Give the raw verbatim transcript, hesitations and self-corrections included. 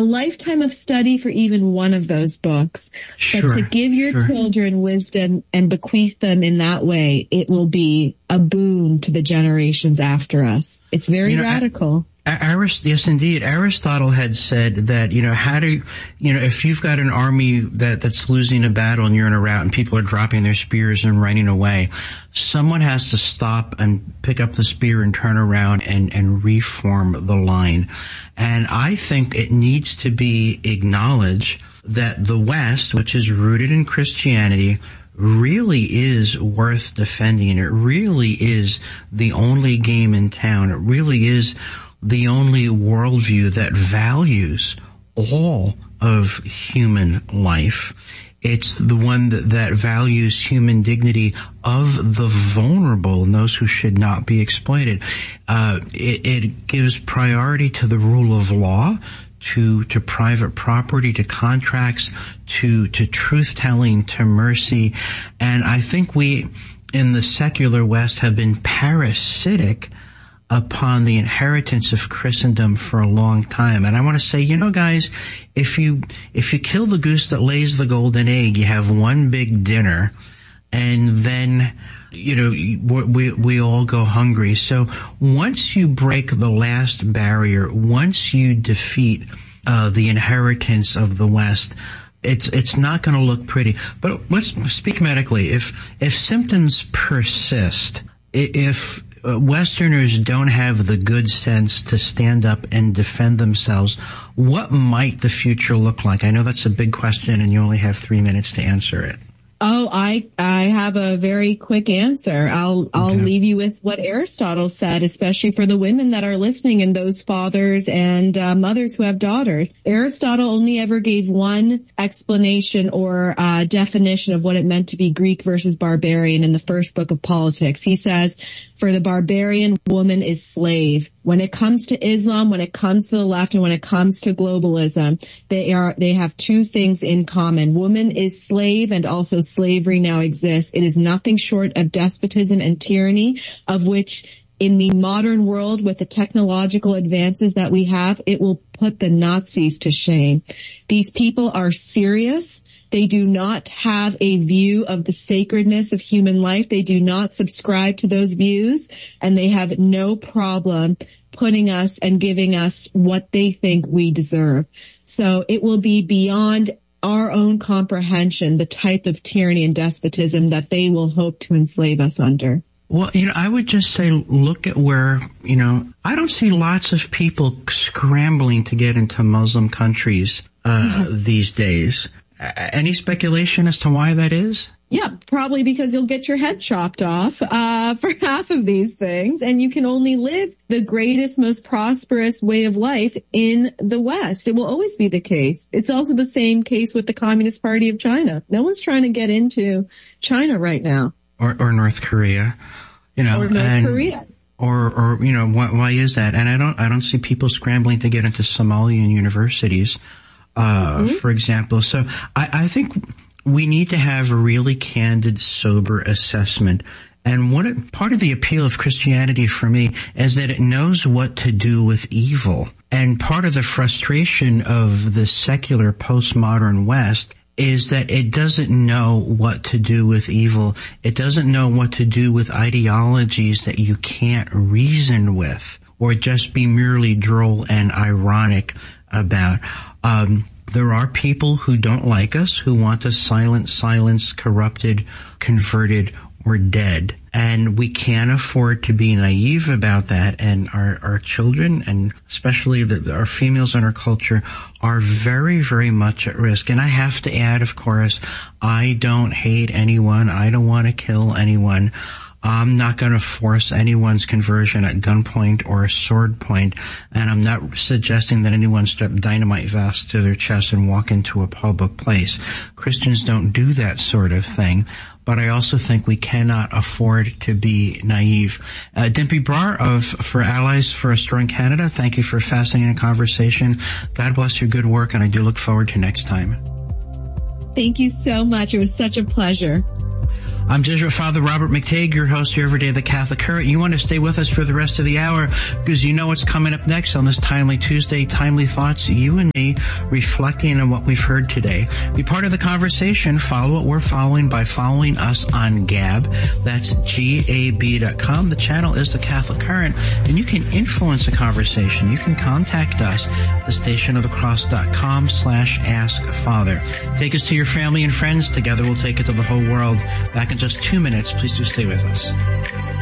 lifetime of study for even one of those books. Sure, but to give your sure. children wisdom and bequeath them in that way, it will be a boon to the generations after us. It's very you know, radical. Arist- yes, indeed. Aristotle had said that, you know, how do, you know, if you've got an army that, that's losing a battle and you're in a rout and people are dropping their spears and running away, someone has to stop and pick up the spear and turn around and, and reform the line. And I think it needs to be acknowledged that the West, which is rooted in Christianity, really is worth defending. It really is the only game in town. It really is the only worldview that values all of human life. It's the one that, that values human dignity of the vulnerable and those who should not be exploited. Uh, it, it gives priority to the rule of law, to, to private property, to contracts, to, to truth-telling, to mercy. And I think we, in the secular West, have been parasitic upon the inheritance of Christendom for a long time. And I want to say, you know, guys, if you, if you kill the goose that lays the golden egg, you have one big dinner, and then, you know, we, we all go hungry. So once you break the last barrier, once you defeat, uh, the inheritance of the West, it's, it's not going to look pretty. But let's speak medically. If, if symptoms persist, if, Uh, Westerners don't have the good sense to stand up and defend themselves, what might the future look like? I know that's a big question and you only have three minutes to answer it. Oh, I, I have a very quick answer. I'll, I'll Okay. leave you with what Aristotle said, especially for the women that are listening and those fathers and uh, mothers who have daughters. Aristotle only ever gave one explanation or uh, definition of what it meant to be Greek versus barbarian in the first book of Politics. He says, for the barbarian, woman is slave. When it comes to Islam, when it comes to the left, and when it comes to globalism, they are, they have two things in common. Woman is slave, and also slavery now exists. It is nothing short of despotism and tyranny, of which in the modern world, with the technological advances that we have, it will put the Nazis to shame. These people are serious. They do not have a view of the sacredness of human life. They do not subscribe to those views, and they have no problem putting us and giving us what they think we deserve. So it will be beyond our own comprehension, the type of tyranny and despotism that they will hope to enslave us under. Well, you know, I would just say, look at where, you know, I don't see lots of people scrambling to get into Muslim countries uh yes. these days. Any speculation as to why that is? Yeah, probably because you'll get your head chopped off uh for half of these things, and you can only live the greatest, most prosperous way of life in the West. It will always be the case. It's also the same case with the Communist Party of China. No one's trying to get into China right now. Or, or North Korea, you know. Or North and, Korea. Or, or, you know, why, why is that? And I don't, I don't see people scrambling to get into Somalian universities. Uh, mm-hmm. for example. So I, I think we need to have a really candid, sober assessment. And what it, part of the appeal of Christianity for me is that it knows what to do with evil. And part of the frustration of the secular postmodern West is that it doesn't know what to do with evil. It doesn't know what to do with ideologies that you can't reason with or just be merely droll and ironic about. Um, there are people who don't like us, who want us silent, silenced, corrupted, converted, or dead. And we can't afford to be naive about that. And our, our children, and especially the, our females in our culture, are very, very much at risk. And I have to add, of course, I don't hate anyone. I don't want to kill anyone. I'm not going to force anyone's conversion at gunpoint or sword point, and I'm not suggesting that anyone strap dynamite vests to their chest and walk into a public place. Christians don't do that sort of thing, but I also think we cannot afford to be naive. Uh, Dimpy Brar of For Allies for a Strong Canada, thank you for a fascinating conversation. God bless your good work, and I do look forward to next time. Thank you so much. It was such a pleasure. I'm Jesuit Father Robert McTague, your host here every day, The Catholic Current. You want to stay with us for the rest of the hour because you know what's coming up next on this Timely Tuesday. Timely Thoughts, you and me reflecting on what we've heard today. Be part of the conversation. Follow what we're following by following us on Gab. That's G A B dot com. The channel is The Catholic Current, and you can influence the conversation. You can contact us at the station of the cross dot com slash ask father. Take us to your family and friends. Together we'll take it to the whole world. Back in just two minutes. Please do stay with us.